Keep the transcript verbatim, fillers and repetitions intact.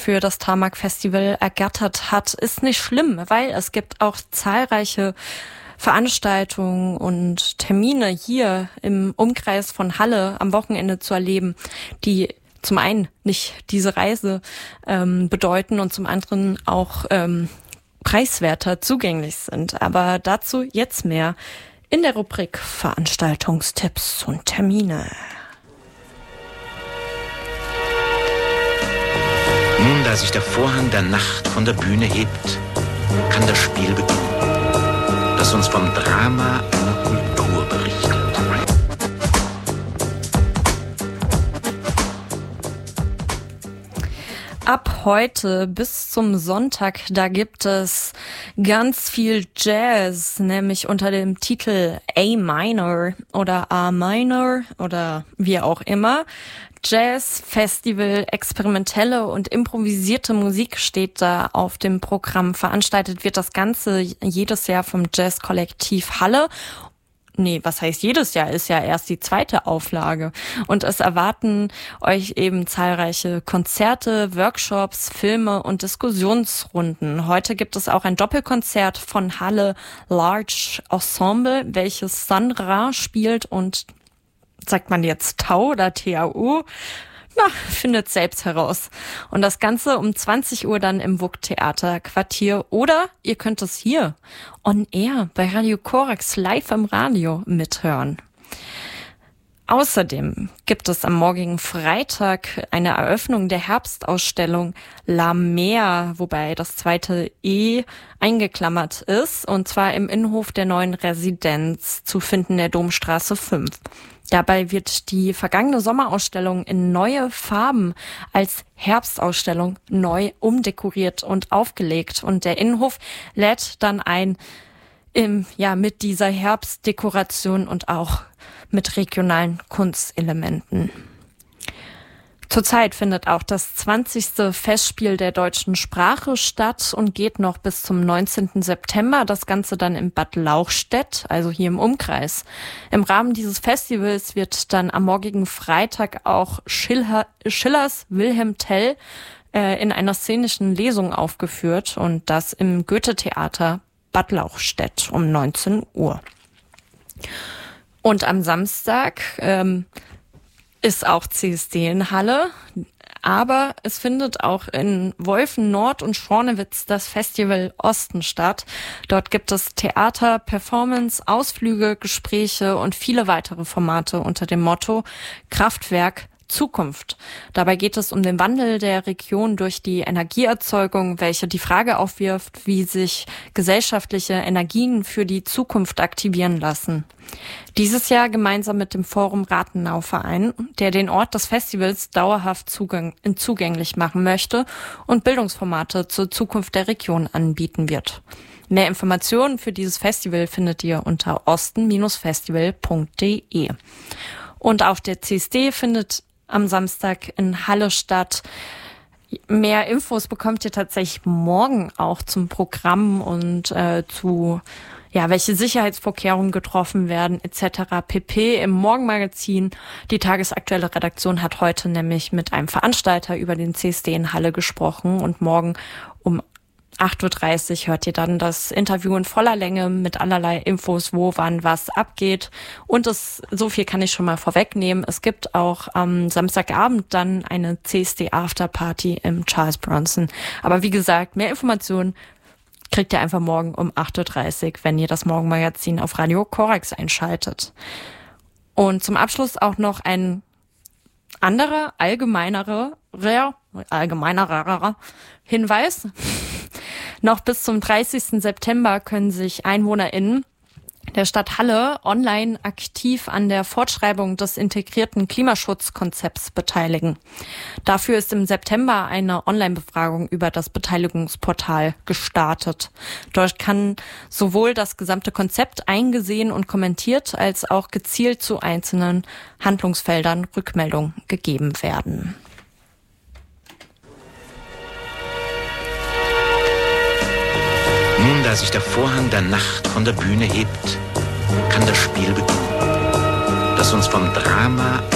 für das Tarmac Festival ergattert hat, ist nicht schlimm, weil es gibt auch zahlreiche Veranstaltungen und Termine hier im Umkreis von Halle am Wochenende zu erleben, die zum einen nicht diese Reise ähm, bedeuten und zum anderen auch ähm, preiswerter zugänglich sind. Aber dazu jetzt mehr in der Rubrik Veranstaltungstipps und Termine. Nun, da sich der Vorhang der Nacht von der Bühne hebt, kann das Spiel beginnen, das uns vom Drama einer Kultur berichtet. Ab heute bis zum Sonntag, da gibt es ganz viel Jazz, nämlich unter dem Titel A Minor oder A Minor oder wie auch immer. Jazz, Festival, experimentelle und improvisierte Musik steht da auf dem Programm. Veranstaltet wird das Ganze jedes Jahr vom Jazz-Kollektiv Halle. Nee, was heißt jedes Jahr? Ist ja erst die zweite Auflage. Und es erwarten euch eben zahlreiche Konzerte, Workshops, Filme und Diskussionsrunden. Heute gibt es auch ein Doppelkonzert von Halle Large Ensemble, welches Sun Ra spielt und, sagt man jetzt Tau oder T A U? Na, findet selbst heraus. Und das Ganze um zwanzig Uhr dann im W U K-Theater Quartier. Oder ihr könnt es hier on air bei Radio Korax live im Radio mithören. Außerdem gibt es am morgigen Freitag eine Eröffnung der Herbstausstellung La Mer, wobei das zweite E eingeklammert ist, und zwar im Innenhof der neuen Residenz zu finden, der Domstraße fünf. Dabei wird die vergangene Sommerausstellung in neue Farben als Herbstausstellung neu umdekoriert und aufgelegt. Und der Innenhof lädt dann ein, im, ja, mit dieser Herbstdekoration und auch mit regionalen Kunstelementen. Zurzeit findet auch das zwanzigste Festspiel der deutschen Sprache statt und geht noch bis zum neunzehnten September. Das Ganze dann in Bad Lauchstädt, also hier im Umkreis. Im Rahmen dieses Festivals wird dann am morgigen Freitag auch Schiller, Schillers Wilhelm Tell äh, in einer szenischen Lesung aufgeführt und das im Goethe-Theater Bad Lauchstädt um neunzehn Uhr. Und am Samstag ähm, ist auch C S D in Halle, aber es findet auch in Wolfen Nord und Schornewitz das Festival Osten statt. Dort gibt es Theater, Performance, Ausflüge, Gespräche und viele weitere Formate unter dem Motto Kraftwerk Zukunft. Dabei geht es um den Wandel der Region durch die Energieerzeugung, welche die Frage aufwirft, wie sich gesellschaftliche Energien für die Zukunft aktivieren lassen. Dieses Jahr gemeinsam mit dem Forum Rathenau-Verein, der den Ort des Festivals dauerhaft zugang- zugänglich machen möchte und Bildungsformate zur Zukunft der Region anbieten wird. Mehr Informationen für dieses Festival findet ihr unter osten Bindestrich festival punkt de. Und auch der C S D findet am Samstag in Halle statt. Mehr Infos bekommt ihr tatsächlich morgen auch zum Programm und äh, zu, ja, welche Sicherheitsvorkehrungen getroffen werden et cetera pp. Im Morgenmagazin. Die tagesaktuelle Redaktion hat heute nämlich mit einem Veranstalter über den C S D in Halle gesprochen und morgen um acht Uhr dreißig hört ihr dann das Interview in voller Länge mit allerlei Infos, wo, wann, was abgeht. Und es, so viel kann ich schon mal vorwegnehmen. Es gibt auch am Samstagabend dann eine C S D Afterparty im Charles Bronson. Aber wie gesagt, mehr Informationen kriegt ihr einfach morgen um acht Uhr dreißig, wenn ihr das Morgenmagazin auf Radio Korax einschaltet. Und zum Abschluss auch noch ein anderer, allgemeinerer, allgemeinerer Hinweis. Noch bis zum dreißigsten September können sich EinwohnerInnen der Stadt Halle online aktiv an der Fortschreibung des integrierten Klimaschutzkonzepts beteiligen. Dafür ist im September eine Online-Befragung über das Beteiligungsportal gestartet. Dort kann sowohl das gesamte Konzept eingesehen und kommentiert, als auch gezielt zu einzelnen Handlungsfeldern Rückmeldung gegeben werden. Nun, da sich der Vorhang der Nacht von der Bühne hebt, kann das Spiel beginnen, das uns vom Drama